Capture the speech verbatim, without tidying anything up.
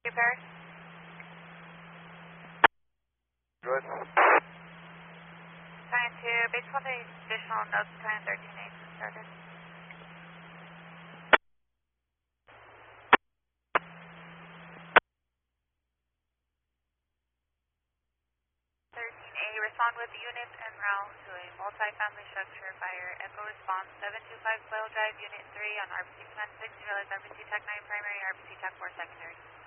repair. Good. Trying to, based on the additional notes, ten thirteen eight started. thirteen A, respond with unit en route to a multi-family structure fire. Echo response seven two five Quail Drive, Unit three on R B C Command six, realize R B C Tech nine primary, R B C Tech four secondary.